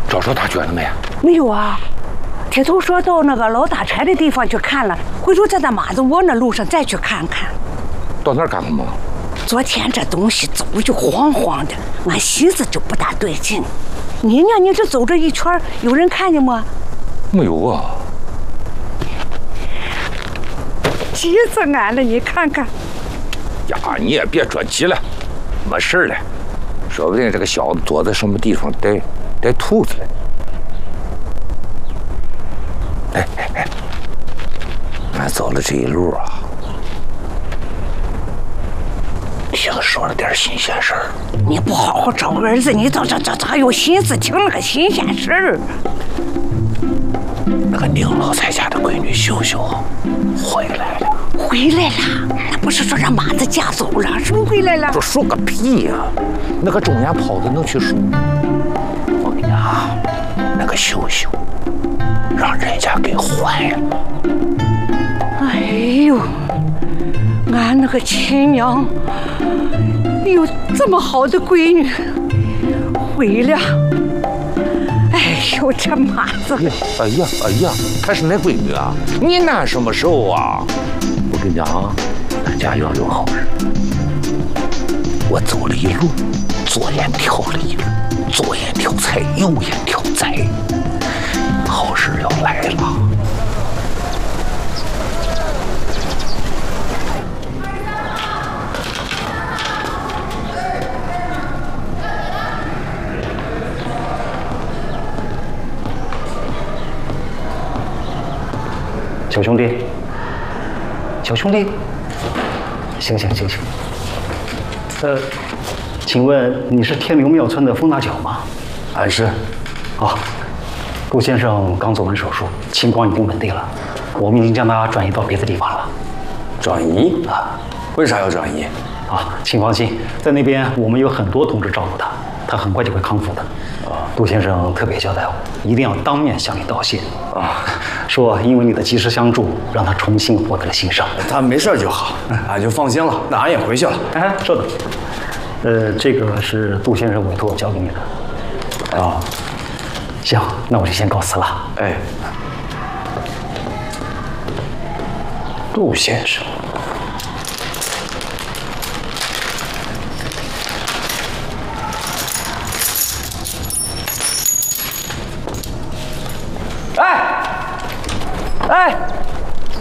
找着大娟了没？ 没有啊，铁头说到那个老大柴的地方去看了，回头在那马子窝那路上再去看看。 到那儿干什么？ 昨天这东西走就慌慌的，俺心思就不大对劲。你呢？你这走这一圈，有人看见吗？ 没有啊。 急死俺了，你看看。 呀，你也别着急了，没事了，说不定这个小子躲在什么地方逮兔子了。哎，俺走了这一路啊，听说了点新鲜事儿。 你不好好找儿子，你咋有心思听那个新鲜事儿？ 那个宁老财家的闺女秀秀回来了。 回来了？那不是说让马子嫁走了？什么回来了？ 这说个屁呀！那个中年跑子能去说？我跟你讲，那个秀秀让人家给坏了。 哎呦，俺那个亲娘有这么好的闺女回来。哎呦，这马子！ 哎呀，还是那闺女啊！你难什么受啊？我跟你讲啊，咱家要有好事。我走了一路，左眼挑了一路，左眼挑菜，右眼挑灾，好事要来了。 小兄弟，醒！请问你是天牛庙村的风大脚吗？ 俺是。 啊，杜先生刚做完手术，情况已经稳定了，我们已经将他转移到别的地方了。 转移啊？为啥要转移？ 啊，请放心，在那边我们有很多同志照顾他，他很快就会康复的。杜先生特别交代我，一定要当面向你道谢啊！说因为你的及时相助，让他重新获得了新生。 他没事就好，俺就放心了。那俺也回去了。 哎，稍等，这个是杜先生委托我交给你的。哦，行，那我就先告辞了。 哎，杜先生。